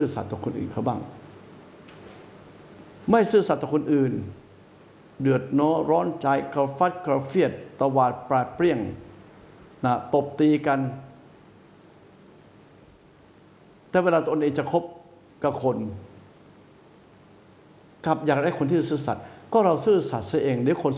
ซื่อสัตย์ต่อคนอื่นเขาบ้างไม่ซื่อสัตย์ต่อคนอื่นเดือดร้อนใจกระฟัดกระเฟียดตวาดปราดเปรี้ยงนะตบตีกันแต่เวลาตนเองจะคบกับคนกับอยากได้คนที่ซื่อสัตย์ก็เราซื่อสัตย์เสียเองเดี๋ยวคน